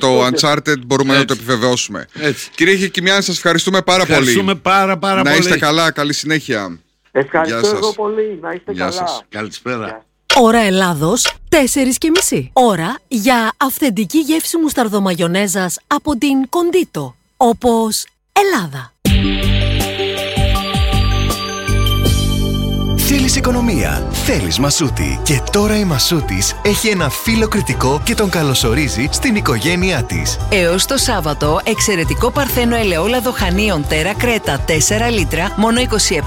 το Uncharted μπορούμε να το επιβεβαιώσουμε. Κύριε Χεκιμιάννη, σας ευχαριστούμε πάρα πολύ. πάρα πολύ. Να είστε καλά, καλή συνέχεια. Ευχαριστώ εγώ πολύ, να είστε καλά. Σας. Καλησπέρα. Ώρα Ελλάδος, 4:30. Ώρα για αυθεντική γεύση μουσταρδομαγιονέζας από την Κοντίτο. Όπως Ελλάδα. Θέλεις οικονομία, θέλεις Μασούτη. Και τώρα η Μασούτης έχει ένα φίλο κριτικό και τον καλωσορίζει στην οικογένειά της. Έως το Σάββατο, εξαιρετικό παρθένο ελαιόλαδο χανίων Τέρα Κρέτα 4 λίτρα, μόνο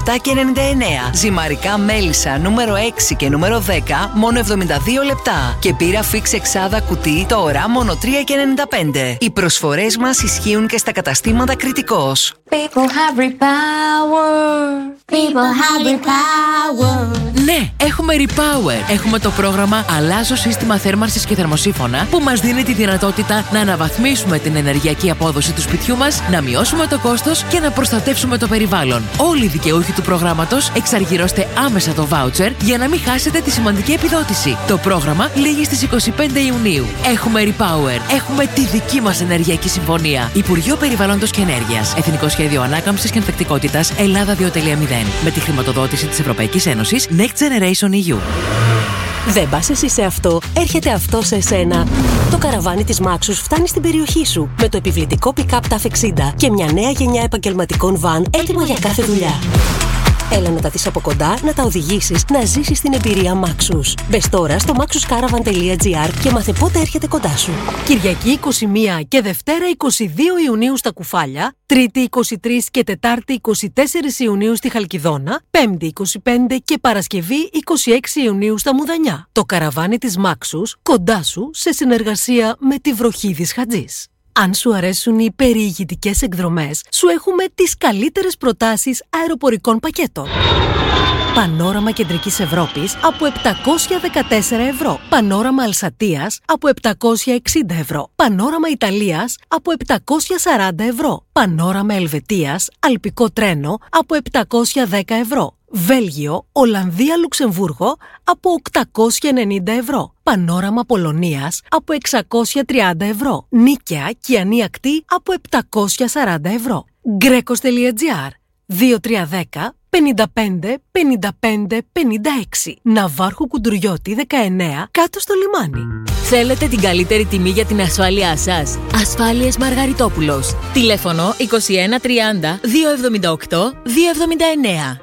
27,99. Ζυμαρικά μέλισσα νούμερο 6 και νούμερο 10, μόνο 72 λεπτά. Και πύρα φίξ εξάδα κουτί, τώρα μόνο 3,95. Οι προσφορές μας ισχύουν και στα καταστήματα Κριτικός. People have repower. People have repower. Ναι, έχουμε Repower. Έχουμε το πρόγραμμα Αλλάζω σύστημα θέρμανσης και θερμοσύφωνα που μας δίνει τη δυνατότητα να αναβαθμίσουμε την ενεργειακή απόδοση του σπιτιού μας, να μειώσουμε το κόστος και να προστατεύσουμε το περιβάλλον. Όλοι οι δικαιούχοι του προγράμματος εξαργυρώστε άμεσα το voucher για να μην χάσετε τη σημαντική επιδότηση. Το πρόγραμμα λήγει στις 25 Ιουνίου. Έχουμε Repower. Έχουμε τη δική μας ενεργειακή συμφωνία. Υπουργείο Περιβάλλοντος και Ενέργειας. Εθνικό Σχέδιο Ανάκαμψης και Ανθεκτικότητας Ελλάδα 2.0. Με τη χρηματοδότηση της Ευρωπαϊκής Ένωσης Next Generation EU. Δεν πας εσύ σε αυτό, έρχεται αυτό σε εσένα. Το καραβάνι της Maxus φτάνει στην περιοχή σου με το επιβλητικό pick-up TAF 60 και μια νέα γενιά επαγγελματικών βαν έτοιμα για κάθε δουλειά. Έλα να τα δεις από κοντά, να τα οδηγήσεις, να ζήσεις την εμπειρία Maxus. Μπες τώρα στο maxuscaravan.gr και μάθε πότε έρχεται κοντά σου. Κυριακή 21 και Δευτέρα 22 Ιουνίου στα Κουφάλια, Τρίτη 23 και Τετάρτη 24 Ιουνίου στη Χαλκιδόνα, Πέμπτη 25 και Παρασκευή 26 Ιουνίου στα Μουδανιά. Το καραβάνι της Maxus κοντά σου σε συνεργασία με τη Βροχίδης Χατζής. Αν σου αρέσουν οι περιηγητικές εκδρομές, σου έχουμε τις καλύτερες προτάσεις αεροπορικών πακέτων. Πανόραμα Κεντρικής Ευρώπης από 714 ευρώ. Πανόραμα Αλσατίας από 760 ευρώ. Πανόραμα Ιταλίας από 740 ευρώ. Πανόραμα Ελβετίας, αλπικό τρένο από 710 ευρώ. Βέλγιο, Ολλανδία, Λουξεμβούργο από 890 ευρώ. Πανόραμα Πολωνίας από 630 ευρώ. Νίκαια, Κιανή Ακτή από 740 ευρώ. Γκρέκος.gr 2310 55 55 56. Ναυάρχου Κουντουριώτη 19 κάτω στο λιμάνι. Θέλετε την καλύτερη τιμή για την ασφάλειά σας? Ασφάλειες Μαργαριτόπουλος. Τηλέφωνο 21 30 278 279.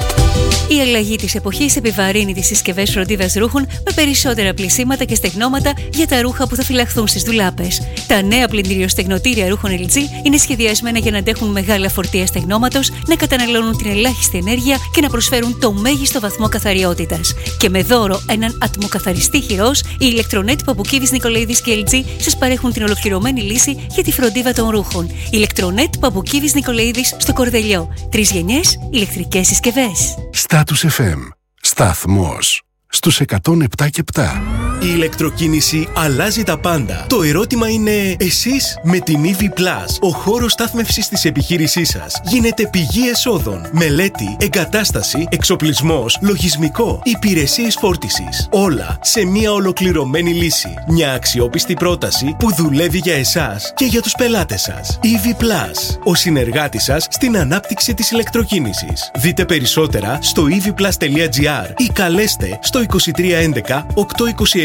Η αλλαγή της εποχής επιβαρύνει τις συσκευές φροντίδας ρούχων με περισσότερα πλυσίματα και στεγνώματα για τα ρούχα που θα φυλαχθούν στις ντουλάπες. Τα νέα πλυντηριοστεγνωτήρια ρούχων LG είναι σχεδιασμένα για να αντέχουν μεγάλα φορτία στεγνώματος, να καταναλώνουν την ελάχιστη ενέργεια και να προσφέρουν το μέγιστο βαθμό καθαριότητας. Και με δώρο έναν ατμοκαθαριστή χειρός, οι ηλεκτρονέτ Παπουκίδης Νικολαίδης και LG σας παρέχουν την ολοκληρωμένη λύση για τη φροντίδα των ρούχων. Ηλεκτρονέτ Παπουκίδης Νικολαίδης στο Κορδελιό. 3 γενιές ηλεκτρικές συσκευές. Status FM. Σταθμός στους 107 και 7. Η ηλεκτροκίνηση αλλάζει τα πάντα. Το ερώτημα είναι εσείς με την EV Plus. Ο χώρος στάθμευσης της επιχείρησής σας γίνεται πηγή εσόδων. Μελέτη, εγκατάσταση, εξοπλισμός, λογισμικό, υπηρεσίες φόρτισης. Όλα σε μια ολοκληρωμένη λύση. Μια αξιόπιστη πρόταση που δουλεύει για εσάς και για τους πελάτες σας. EV Plus. Ο συνεργάτης σας στην ανάπτυξη της ηλεκτροκίνησης. Δείτε περισσότερα στο evplus.gr ή καλέστε στο 2311 829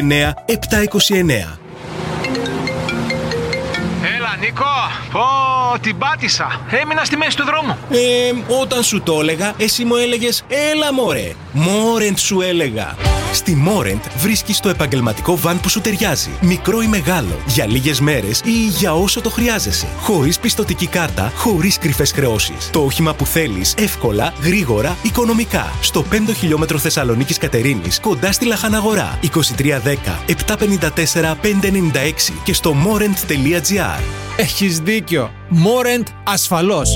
729. Έλα Νίκο, την πάτησα. Έμεινα στη μέση του δρόμου. Όταν σου το έλεγα, εσύ μου έλεγες έλα μωρέ. Μόρεντ σου έλεγα. Στη Μόρεντ βρίσκεις το επαγγελματικό βαν που σου ταιριάζει. Μικρό ή μεγάλο, για λίγες μέρες ή για όσο το χρειάζεσαι. Χωρίς πιστωτική κάρτα, χωρίς κρυφές χρεώσεις. Το όχημα που θέλεις, εύκολα, γρήγορα, οικονομικά. Στο 5 χιλιόμετρο Θεσσαλονίκης Κατερίνης, κοντά στη Λαχαναγορά. 2310 754 596 και στο morent.gr. Έχεις δίκιο. Μόρεντ ασφαλώς.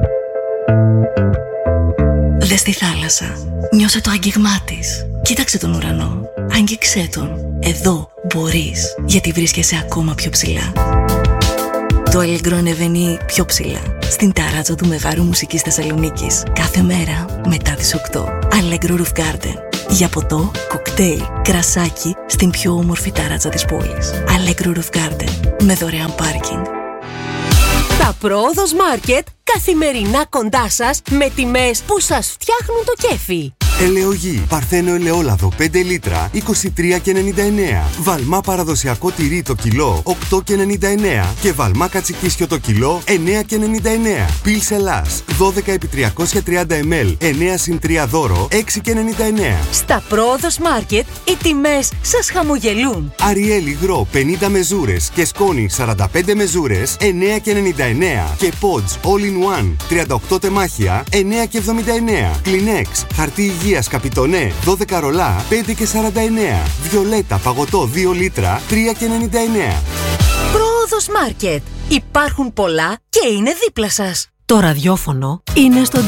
Δες τη θάλασσα. Νιώσε το άγγιγμά της. Κοίταξε τον ουρανό. Άγγιξέ τον. Εδώ μπορείς, γιατί βρίσκεσαι ακόμα πιο ψηλά. Το Allegro ανεβαίνει πιο ψηλά. Στην ταράτσα του Μεγάρου Μουσικής Θεσσαλονίκης. Κάθε μέρα μετά τις 8. Allegro Roof Garden. Για ποτό, κοκτέιλ, κρασάκι στην πιο όμορφη ταράτσα της πόλης. Allegro Roof Garden με δωρεάν πάρκινγκ. Τα Πρόοδος Μάρκετ καθημερινά κοντά σας με τιμές που σας φτιάχνουν το κέφι. Ελαιογή, παρθένο ελαιόλαδο 5 λίτρα 23,99. Βαλμά παραδοσιακό τυρί το κιλό 8,99. Και βαλμά κατσικίσιο το κιλό 9,99. Πιλς Ελλάς 12x330 ml 9+3 δώρο 6,99. Στα Πρόοδος Μάρκετ οι τιμές σας χαμογελούν. Αριέλ υγρό 50 μεζούρες και σκόνη 45 μεζούρες 9,99. Και Pods All in One 38 τεμάχια 9,79. Kleenex χαρτί υγείας Καπιτονέ 12 ρολά 5,49. Βιολέτα παγωτό 2 λίτρα 3,99. Πρόοδος Μάρκετ. Υπάρχουν πολλά και είναι δίπλα σας. Το ραδιόφωνο είναι στο